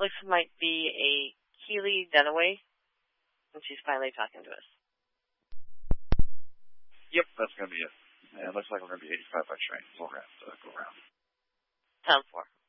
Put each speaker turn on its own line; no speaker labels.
looks might be a Keely Dunaway, and she's finally talking to us.
Yep, that's going to be it. And it looks like we're going to be 85 by train. So we're going to have to go around.
Sounds 4.